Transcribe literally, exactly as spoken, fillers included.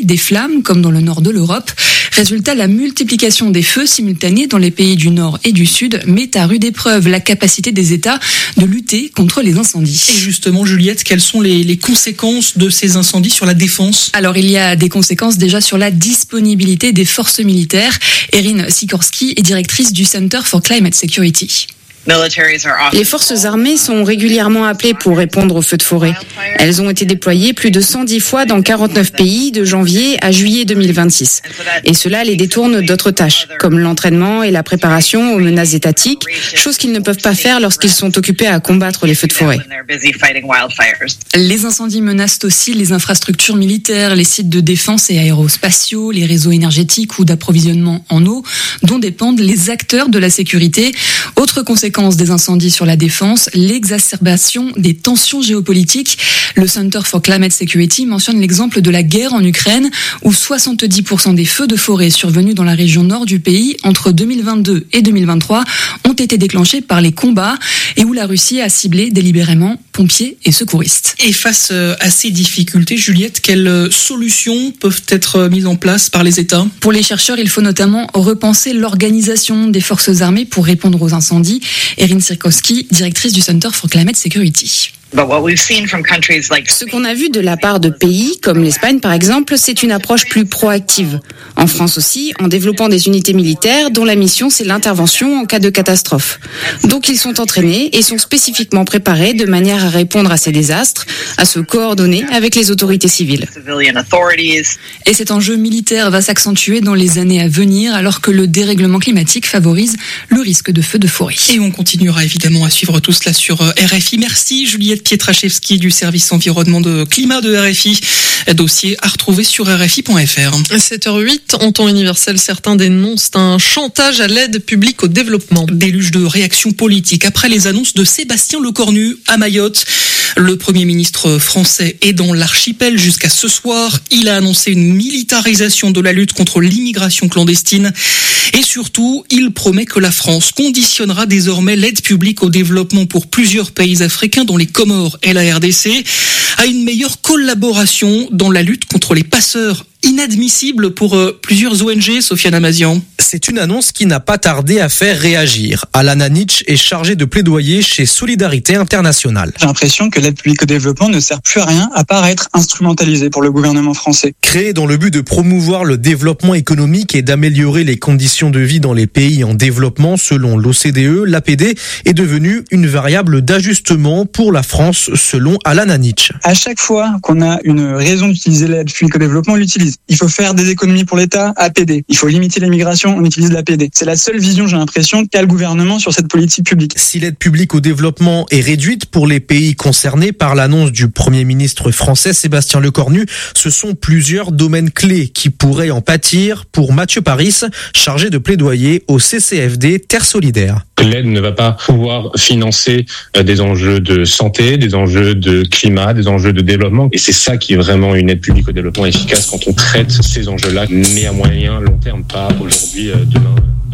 des flammes, comme dans le nord de l'Europe. Résultat, la multiplication des feux simultanés dans les pays du Nord et du Sud met à rude épreuve la capacité des États de lutter contre les incendies. Et justement, Juliette, quelles sont les, les conséquences de ces incendies sur la défense ? Alors, il y a des conséquences déjà sur la disponibilité des forces militaires. Erin Sikorski est directrice du Center for Climate Security. Les forces armées sont régulièrement appelées pour répondre aux feux de forêt. Elles ont été déployées plus de cent dix fois dans quarante-neuf pays de janvier à juillet deux mille vingt-six. Et cela les détourne d'autres tâches, comme l'entraînement et la préparation aux menaces étatiques, chose qu'ils ne peuvent pas faire lorsqu'ils sont occupés à combattre les feux de forêt. Les incendies menacent aussi les infrastructures militaires, les sites de défense et aérospatiaux, les réseaux énergétiques ou d'approvisionnement en eau, dont dépendent les acteurs de la sécurité. Autre conséquence des incendies sur la défense, l'exacerbation des tensions géopolitiques. Le Center for Climate Security mentionne l'exemple de la guerre en Ukraine, où soixante-dix pour cent des feux de forêt survenus dans la région nord du pays entre deux mille vingt-deux et deux mille vingt-trois ont été déclenchés par les combats et où la Russie a ciblé délibérément pompiers et secouristes. Et face à ces difficultés, Juliette, quelles solutions peuvent être mises en place par les États ? Pour les chercheurs, il faut notamment repenser l'organisation des forces armées pour répondre aux incendies. Erin Sikorski, directrice du Center for Climate Security. Ce qu'on a vu de la part de pays comme l'Espagne par exemple, c'est une approche plus proactive. En France aussi, en développant des unités militaires dont la mission c'est l'intervention en cas de catastrophe. Donc ils sont entraînés et sont spécifiquement préparés de manière à répondre à ces désastres, à se coordonner avec les autorités civiles. Et cet enjeu militaire va s'accentuer dans les années à venir alors que le dérèglement climatique favorise le risque de feux de forêt. Et on continuera évidemment à suivre tout cela sur R F I. Merci Juliette Pietraszewski du service environnement de climat de R F I. Dossier à retrouver sur R F I point F R. sept heures huit, en temps universel, certains dénoncent un chantage à l'aide publique au développement. Déluge de réactions politiques après les annonces de Sébastien Lecornu à Mayotte. Le Premier ministre français est dans l'archipel jusqu'à ce soir. Il a annoncé une militarisation de la lutte contre l'immigration clandestine. Et surtout, il promet que la France conditionnera désormais l'aide publique au développement pour plusieurs pays africains, dont les Comores et la R D C, à une meilleure collaboration dans la lutte contre les passeurs. Inadmissible pour euh, plusieurs O N G, Sofiane Amazian. C'est une annonce qui n'a pas tardé à faire réagir. Alan Hanitsch est chargé de plaidoyer chez Solidarité Internationale. J'ai l'impression que l'aide publique au développement ne sert plus à rien à part à être instrumentalisée pour le gouvernement français. Créée dans le but de promouvoir le développement économique et d'améliorer les conditions de vie dans les pays en développement, selon l'O C D E, l'A P D est devenue une variable d'ajustement pour la France, selon Alan Hanitsch. À chaque fois qu'on a une raison d'utiliser l'aide publique au développement, on l'utilise. Il faut faire des économies pour l'État, A P D. Il faut limiter l'immigration, on utilise l'A P D. C'est la seule vision, j'ai l'impression, qu'a le gouvernement sur cette politique publique. Si l'aide publique au développement est réduite pour les pays concernés par l'annonce du Premier ministre français Sébastien Lecornu, ce sont plusieurs domaines clés qui pourraient en pâtir pour Mathieu Paris, chargé de plaidoyer au C C F D Terre Solidaire. L'aide ne va pas pouvoir financer des enjeux de santé, des enjeux de climat, des enjeux de développement. Et c'est ça qui est vraiment une aide publique au développement efficace quand on traite ces enjeux-là, mais à moyen, long terme, pas aujourd'hui, demain.